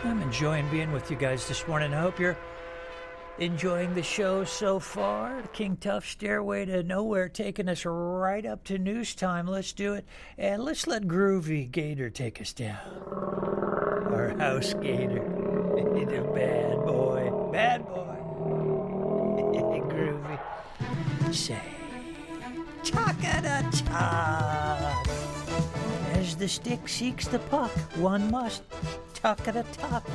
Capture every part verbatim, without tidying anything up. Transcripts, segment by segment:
I'm enjoying being with you guys this morning. I hope you're enjoying the show so far. The King Tuf Stairway to Nowhere taking us right up to news time. Let's do it. And let's let Groovy Gator take us down. Our house gator. He's a bad boy. Bad boy. Groovy. Say, Tuck-a-da-tuck. As the stick seeks the puck, one must tuck-a-da-tuck.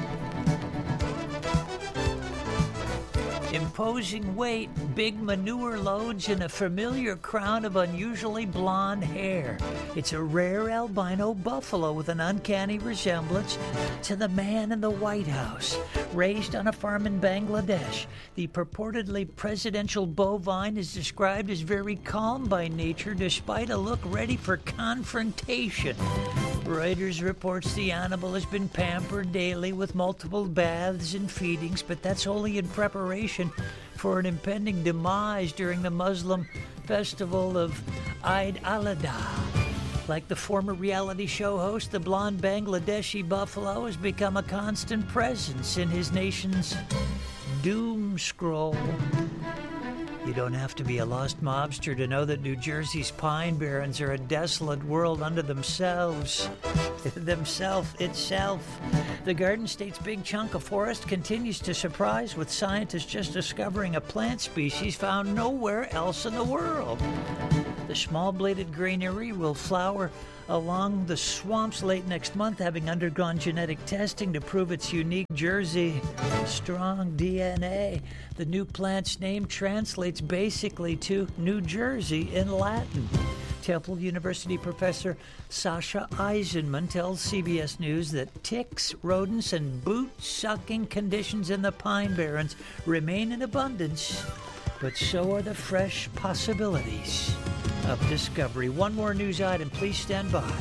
Imposing weight, big manure loads, and a familiar crown of unusually blonde hair. It's a rare albino buffalo with an uncanny resemblance to the man in the White House. Raised on a farm in Bangladesh, the purportedly presidential bovine is described as very calm by nature despite a look ready for confrontation. Reuters reports the animal has been pampered daily with multiple baths and feedings, but that's only in preparation for an impending demise during the Muslim festival of Eid al-Adha. Like the former reality show host, the blonde Bangladeshi buffalo has become a constant presence in his nation's doom scroll. You don't have to be a lost mobster to know that New Jersey's Pine Barrens are a desolate world unto themselves. Themself itself. The Garden State's big chunk of forest continues to surprise, with scientists just discovering a plant species found nowhere else in the world. The small-bladed greenery will flower along the swamps late next month, having undergone genetic testing to prove its unique Jersey strong D N A. The new plant's name translates basically to New Jersey in Latin. Temple University professor Sasha Eisenman tells C B S News that ticks, rodents, and boot-sucking conditions in the Pine Barrens remain in abundance, but so are the fresh possibilities of discovery. One more news item, please stand by.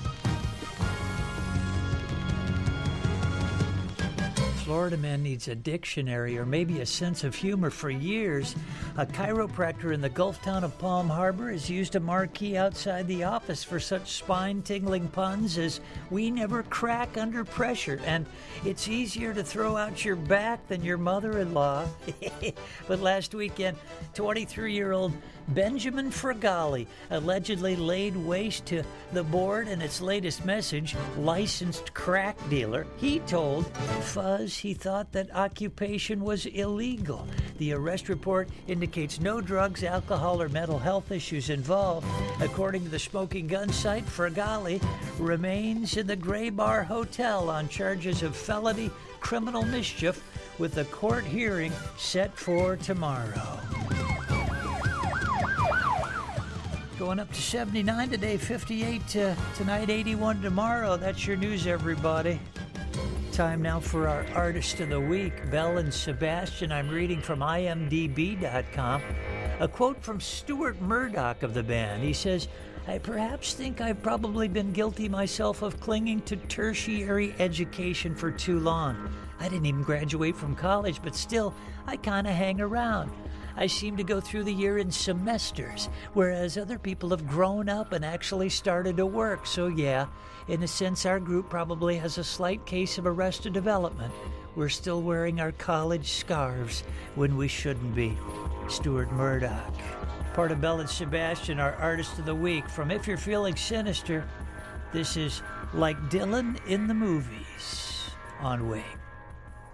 Florida man needs a dictionary or maybe a sense of humor. For years, a chiropractor in the Gulf town of Palm Harbor has used a marquee outside the office for such spine-tingling puns as "we never crack under pressure" and "it's easier to throw out your back than your mother-in-law." But last weekend, twenty-three-year-old Benjamin Fregali allegedly laid waste to the board and its latest message, licensed crack dealer. He told Fuzz he thought that occupation was illegal. The arrest report indicates no drugs, alcohol, or mental health issues involved. According to the Smoking Gun site, Fregali remains in the Gray Bar Hotel on charges of felony criminal mischief, with a court hearing set for tomorrow. Going up to seventy-nine today, fifty-eight uh, tonight, eighty-one tomorrow. That's your news, everybody. Time now for our Artist of the Week, Belle and Sebastian. I'm reading from I M D B dot com. A quote from Stuart Murdoch of the band. He says, "I perhaps think I've probably been guilty myself of clinging to tertiary education for too long. I didn't even graduate from college, but still, I kind of hang around. I seem to go through the year in semesters, whereas other people have grown up and actually started to work. So yeah, in a sense, our group probably has a slight case of arrested development. We're still wearing our college scarves when we shouldn't be." Stuart Murdoch. Part of Belle and Sebastian, our Artist of the Week. From If You're Feeling Sinister, this is Like Dylan in the Movies on Wake.